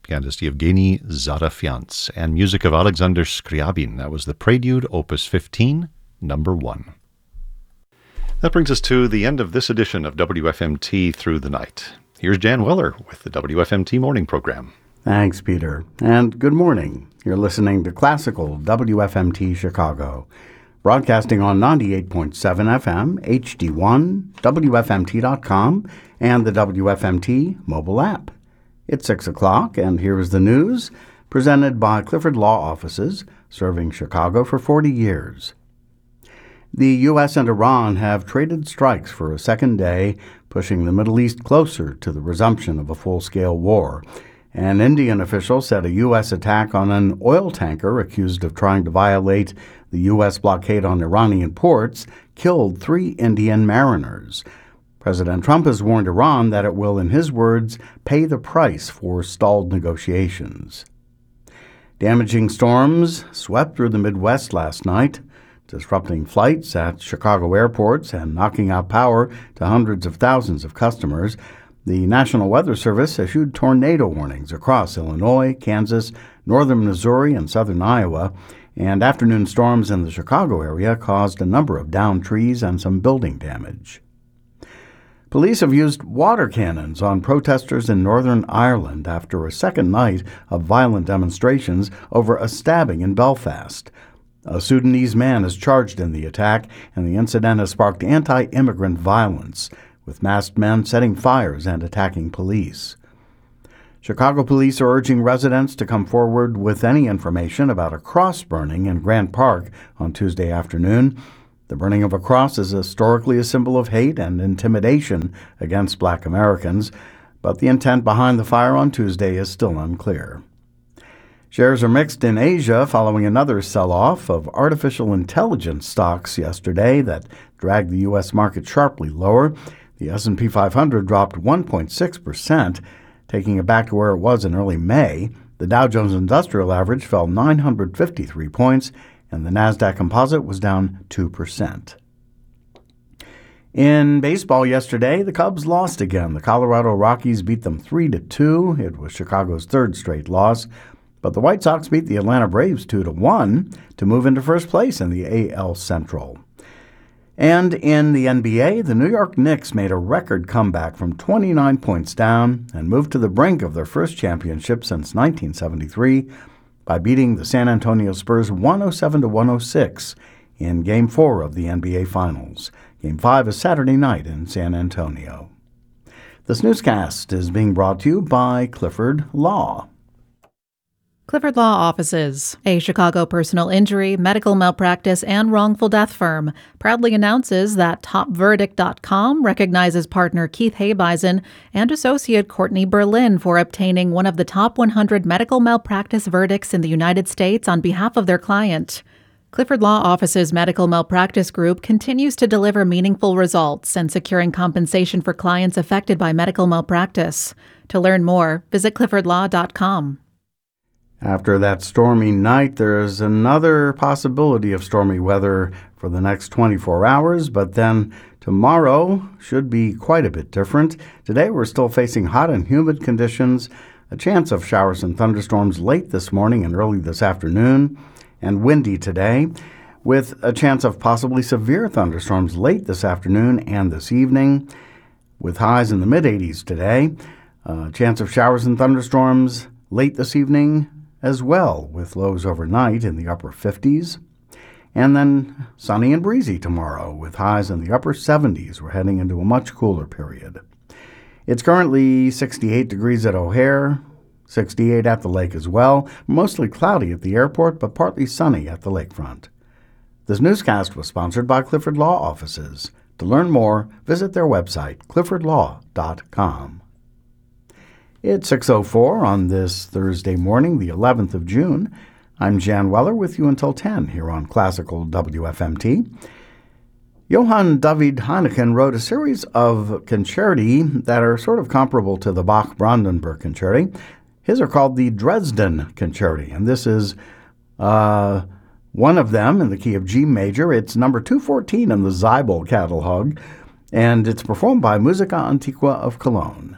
pianist Yevgeny Zarafiants, and music of Alexander Scriabin. That was the Prelude, Opus 15, number 1. That brings us to the end of this edition of WFMT Through the Night. Here's Jan Weller with the WFMT Morning Program. Thanks, Peter, and good morning. You're listening to Classical WFMT Chicago, broadcasting on 98.7 FM, HD1, WFMT.com, and the WFMT mobile app. It's 6 o'clock, and here's the news, presented by Clifford Law Offices, serving Chicago for 40 years. The U.S. and Iran have traded strikes for a second day, pushing the Middle East closer to the resumption of a full-scale war. An Indian official said a U.S. attack on an oil tanker accused of trying to violate the U.S. blockade on Iranian ports killed 3 Indian mariners. President Trump has warned Iran that it will, in his words, pay the price for stalled negotiations. Damaging storms swept through the Midwest last night, disrupting flights at Chicago airports and knocking out power to hundreds of thousands of customers. The National Weather Service issued tornado warnings across Illinois, Kansas, northern Missouri, and southern Iowa, and afternoon storms in the Chicago area caused a number of downed trees and some building damage. Police have used water cannons on protesters in Northern Ireland after a second night of violent demonstrations over a stabbing in Belfast. A Sudanese man is charged in the attack, and the incident has sparked anti-immigrant violence, with masked men setting fires and attacking police. Chicago police are urging residents to come forward with any information about a cross burning in Grant Park on Tuesday afternoon. The burning of a cross is historically a symbol of hate and intimidation against Black Americans, but the intent behind the fire on Tuesday is still unclear. Shares are mixed in Asia following another sell-off of artificial intelligence stocks yesterday that dragged the U.S. market sharply lower. The S&P 500 dropped 1.6%, taking it back to where it was in early May. The Dow Jones Industrial Average fell 953 points, and the NASDAQ Composite was down 2%. In baseball yesterday, the Cubs lost again. The Colorado Rockies beat them 3-2. It was Chicago's third straight loss. But the White Sox beat the Atlanta Braves 2-1 to move into first place in the AL Central. And in the NBA, the New York Knicks made a record comeback from 29 points down and moved to the brink of their first championship since 1973 by beating the San Antonio Spurs 107-106 in Game 4 of the NBA Finals. Game 5 is Saturday night in San Antonio. This newscast is being brought to you by Clifford Law. Clifford Law Offices, a Chicago personal injury, medical malpractice, and wrongful death firm, proudly announces that TopVerdict.com recognizes partner Keith Habeisen and associate Courtney Berlin for obtaining one of the top 100 medical malpractice verdicts in the United States on behalf of their client. Clifford Law Offices' medical malpractice group continues to deliver meaningful results and securing compensation for clients affected by medical malpractice. To learn more, visit cliffordlaw.com. After that stormy night, there's another possibility of stormy weather for the next 24 hours, but then tomorrow should be quite a bit different. Today, we're still facing hot and humid conditions, a chance of showers and thunderstorms late this morning and early this afternoon, and windy today, with a chance of possibly severe thunderstorms late this afternoon and this evening, with highs in the mid-80s today. Chance of showers and thunderstorms late this evening as well, with lows overnight in the upper 50s. And then sunny and breezy tomorrow, with highs in the upper 70s. We're heading into a much cooler period. It's currently 68 degrees at O'Hare, 68 at the lake as well. Mostly cloudy at the airport, but partly sunny at the lakefront. This newscast was sponsored by Clifford Law Offices. To learn more, visit their website, cliffordlaw.com. It's 6:04 on this Thursday morning, the 11th of June. I'm Jan Weller with you until 10 here on Classical WFMT. Johann David Heineken wrote a series of concerti that are sort of comparable to the Bach-Brandenburg concerti. His are called the Dresden Concerti, and this is one of them in the key of G major. It's number 214 in the Zeibel catalog, and it's performed by Musica Antiqua of Cologne.